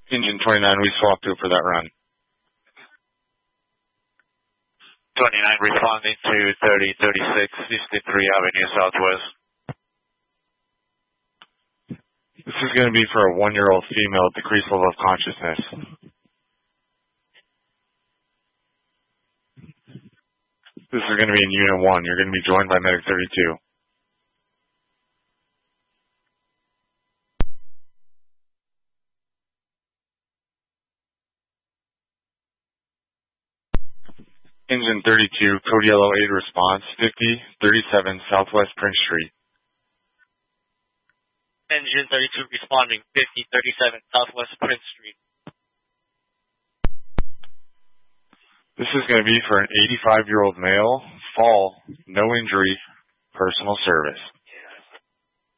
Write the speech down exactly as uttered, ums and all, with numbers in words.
Engine twenty-nine, we swapped you for that run. twenty-nine responding to thirty thirty-six sixty-three Avenue Southwest. This is going to be for a one-year-old female at decreased level of consciousness. This is going to be in Unit one. You're going to be joined by Medic thirty-two. Engine thirty-two, code yellow eight response, fifty thirty-seven Southwest Prince Street. Engine thirty-two responding, fifty thirty-seven Southwest Prince Street. This is going to be for an eighty-five-year-old male, fall, no injury, personal service.